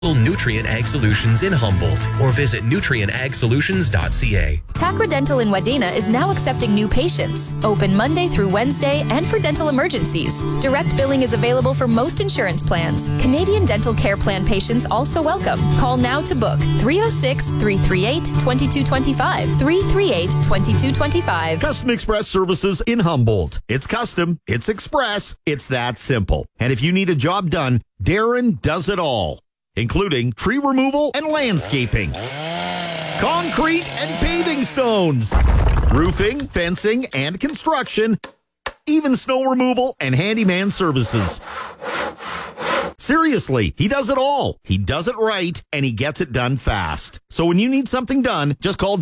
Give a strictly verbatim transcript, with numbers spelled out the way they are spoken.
Nutrient Ag Solutions in Humboldt or visit nutrient ag solutions dot c a. Tacra Dental in Wadena is now accepting new patients. Open Monday through Wednesday and for dental emergencies. Direct billing is available for most insurance plans. Canadian Dental Care Plan patients also welcome. Call now to book three oh six, three three eight, two two two five, three three eight, two two two five. Custom Express Services in Humboldt. It's custom, it's express, it's that simple. And if you need a job done, Darren does it all, including tree removal and landscaping, concrete and paving stones, roofing, fencing, and construction, even snow removal and handyman services. Seriously, he does it all. He does it right, and he gets it done fast. So when you need something done, just call